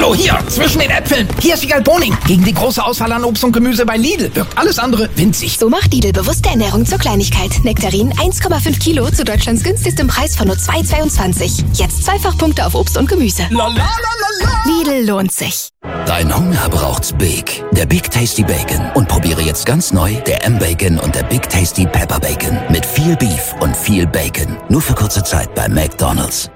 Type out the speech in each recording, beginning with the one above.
Hallo, hier, zwischen den Äpfeln. Hier ist Wiegald Boning. Gegen die große Auswahl an Obst und Gemüse bei Lidl wirkt alles andere winzig. So macht Lidl bewusste Ernährung zur Kleinigkeit. Nektarinen 1,5 Kilo zu Deutschlands günstigstem Preis von nur 2,22. Jetzt Zweifachpunkte auf Obst und Gemüse. Lidl lohnt sich. Dein Hunger braucht's Big. Der Big Tasty Bacon. Und probiere jetzt ganz neu der M-Bacon und der Big Tasty Pepper Bacon. Mit viel Beef und viel Bacon. Nur für kurze Zeit bei McDonald's.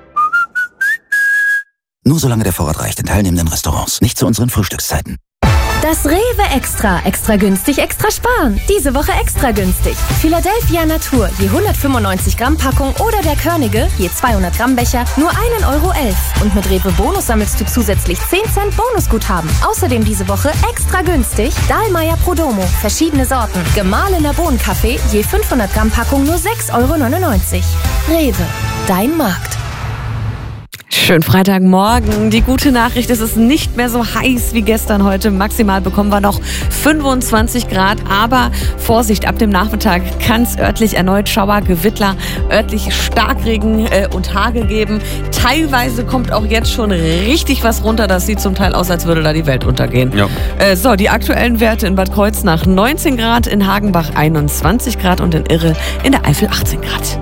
Nur solange der Vorrat reicht in teilnehmenden Restaurants. Nicht zu unseren Frühstückszeiten. Das Rewe Extra. Extra günstig, extra sparen. Diese Woche extra günstig. Philadelphia Natur, je 195 Gramm Packung oder der Körnige, je 200 Gramm Becher, nur 1,11 Euro. Und mit Rewe Bonus sammelst du zusätzlich 10 Cent Bonusguthaben. Außerdem diese Woche extra günstig Dahlmeier Prodomo, verschiedene Sorten. Gemahlener Bohnenkaffee, je 500 Gramm Packung, nur 6,99 Euro. Rewe, dein Markt. Schönen Freitagmorgen. Die gute Nachricht, es ist nicht mehr so heiß wie gestern heute. Maximal bekommen wir noch 25 Grad. Aber Vorsicht, ab dem Nachmittag kann es örtlich erneut Schauer, Gewitter, örtlich Starkregen und Hagel geben. Teilweise kommt auch jetzt schon richtig was runter. Das sieht zum Teil aus, als würde da die Welt untergehen. Ja. So, die aktuellen Werte in Bad Kreuznach 19 Grad, in Hagenbach 21 Grad und in Irre in der Eifel 18 Grad.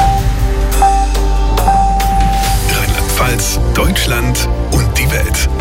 Deutschland und die Welt.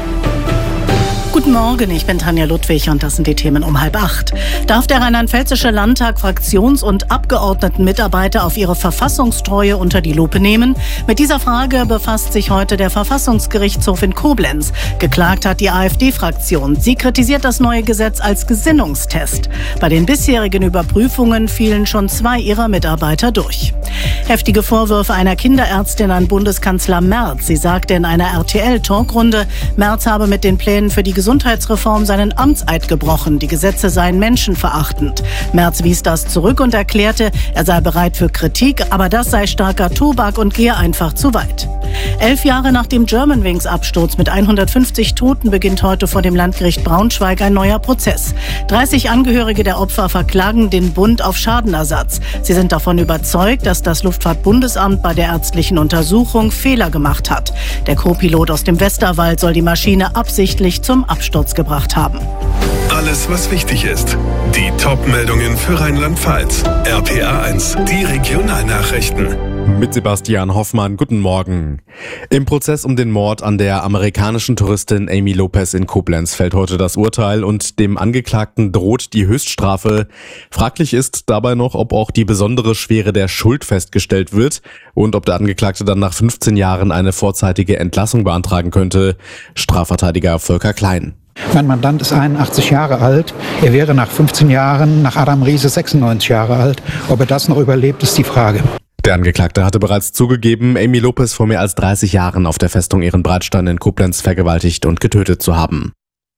Guten Morgen, ich bin Tanja Ludwig und das sind die Themen um 7:30. Darf der Rheinland-Pfälzische Landtag Fraktions- und Abgeordnetenmitarbeiter auf ihre Verfassungstreue unter die Lupe nehmen? Mit dieser Frage befasst sich heute der Verfassungsgerichtshof in Koblenz. Geklagt hat die AfD-Fraktion. Sie kritisiert das neue Gesetz als Gesinnungstest. Bei den bisherigen Überprüfungen fielen schon 2 ihrer Mitarbeiter durch. Heftige Vorwürfe einer Kinderärztin an Bundeskanzler Merz. Sie sagte in einer RTL-Talkrunde, Merz habe mit den Plänen für die Gesundheitsreform seinen Amtseid gebrochen. Die Gesetze seien menschenverachtend. Merz wies das zurück und erklärte, er sei bereit für Kritik, aber das sei starker Tobak und gehe einfach zu weit. 11 Jahre nach dem Germanwings-Absturz mit 150 Toten beginnt heute vor dem Landgericht Braunschweig ein neuer Prozess. 30 Angehörige der Opfer verklagen den Bund auf Schadenersatz. Sie sind davon überzeugt, dass das Luftfahrtbundesamt bei der ärztlichen Untersuchung Fehler gemacht hat. Der Co-Pilot aus dem Westerwald soll die Maschine absichtlich zum Absturz gebracht haben. Alles, was wichtig ist. Die Top-Meldungen für Rheinland-Pfalz. RPA 1, die Regionalnachrichten. Mit Sebastian Hoffmann, guten Morgen. Im Prozess um den Mord an der amerikanischen Touristin Amy Lopez in Koblenz fällt heute das Urteil und dem Angeklagten droht die Höchststrafe. Fraglich ist dabei noch, ob auch die besondere Schwere der Schuld festgestellt wird und ob der Angeklagte dann nach 15 Jahren eine vorzeitige Entlassung beantragen könnte. Strafverteidiger Volker Klein. Mein Mandant ist 81 Jahre alt. Er wäre nach 15 Jahren, nach Adam Riese, 96 Jahre alt. Ob er das noch überlebt, ist die Frage. Der Angeklagte hatte bereits zugegeben, Amy Lopez vor mehr als 30 Jahren auf der Festung Ehrenbreitstein in Koblenz vergewaltigt und getötet zu haben.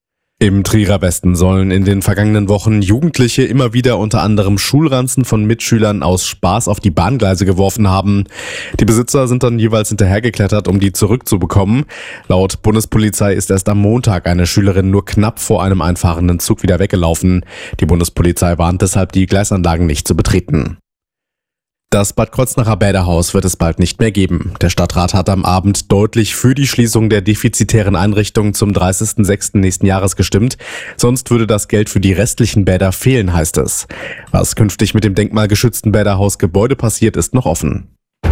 Im Trierer Westen sollen in den vergangenen Wochen Jugendliche immer wieder unter anderem Schulranzen von Mitschülern aus Spaß auf die Bahngleise geworfen haben. Die Besitzer sind dann jeweils hinterhergeklettert, um die zurückzubekommen. Laut Bundespolizei ist erst am Montag eine Schülerin nur knapp vor einem einfahrenden Zug wieder weggelaufen. Die Bundespolizei warnt deshalb, die Gleisanlagen nicht zu betreten. Das Bad Kreuznacher Bäderhaus wird es bald nicht mehr geben. Der Stadtrat hat am Abend deutlich für die Schließung der defizitären Einrichtungen zum 30.06. nächsten Jahres gestimmt. Sonst würde das Geld für die restlichen Bäder fehlen, heißt es. Was künftig mit dem denkmalgeschützten Bäderhausgebäude passiert, ist noch offen.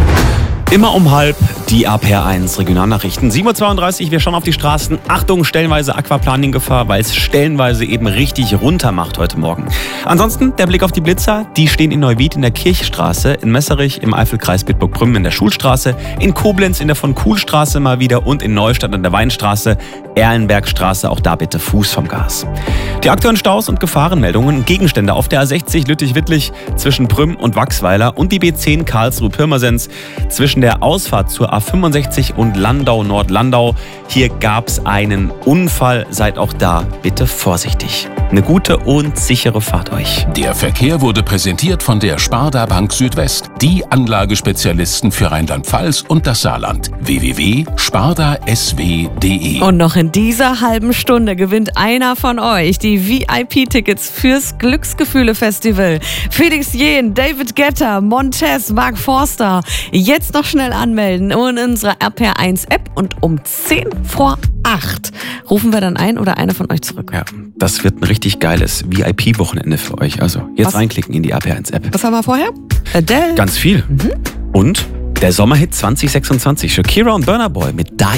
Immer um 7:30 die RPA1 Regionalnachrichten. 7:32 Uhr, wir schauen auf die Straßen. Achtung, stellenweise Aquaplaning-Gefahr, weil es stellenweise eben richtig runter macht heute Morgen. Ansonsten der Blick auf die Blitzer. Die stehen in Neuwied in der Kirchstraße, in Messerich im Eifelkreis Bitburg-Prümmen in der Schulstraße, in Koblenz in der von-Kuhl-Straße mal wieder und in Neustadt an der Weinstraße, Erlenbergstraße, auch da bitte Fuß vom Gas. Die aktuellen Staus und Gefahrenmeldungen, Gegenstände auf der A60 Lüttich-Wittlich zwischen Prüm und Wachsweiler und die B10 Karlsruhe-Pirmasens zwischen der Ausfahrt zur A65 und Landau-Nord-Landau. Hier gab es einen Unfall, seid auch da bitte vorsichtig. Eine gute und sichere Fahrt euch. Der Verkehr wurde präsentiert von der Sparda Bank Südwest, die Anlagespezialisten für Rheinland-Pfalz und das Saarland. www.spardasw.de. Und noch in dieser halben Stunde gewinnt einer von euch die VIP-Tickets fürs Glücksgefühle-Festival. Felix Jähn, David Guetta, Montez, Mark Forster. Jetzt noch schnell anmelden in unserer RPR1-App und um 10:08 rufen wir dann ein oder einer von euch zurück. Ja, das wird ein richtig geiles VIP-Wochenende für euch. Also jetzt reinklicken in die RPR1-App. Was haben wir vorher? Adele. Ganz viel. Und der Sommerhit 2026. Shakira und Burna Boy mit Die